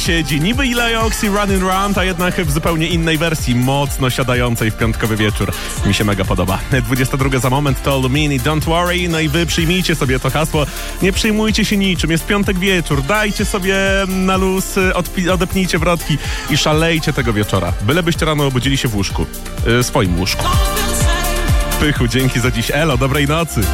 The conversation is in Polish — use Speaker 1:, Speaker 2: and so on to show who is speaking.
Speaker 1: Siedzi niby Ilaiox i Running Round, a jednak w zupełnie innej wersji, mocno siadającej w piątkowy wieczór. Mi się mega podoba. 22 za moment to Lumini, Don't Worry. No i wy przyjmijcie sobie to hasło. Nie przejmujcie się niczym, jest piątek wieczór. Dajcie sobie na luz, odepnijcie wrotki i szalejcie tego wieczora. Bylebyście rano obudzili się w łóżku. Swoim łóżku. Pychu, dzięki za dziś. Elo, dobrej nocy.